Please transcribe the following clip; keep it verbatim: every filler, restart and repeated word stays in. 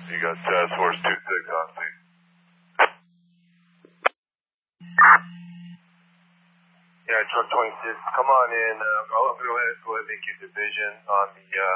You got Task Force two six on scene. Yeah, truck twenty-six, come on in. Uh, I'll go ahead, go ahead and make your division on the, uh,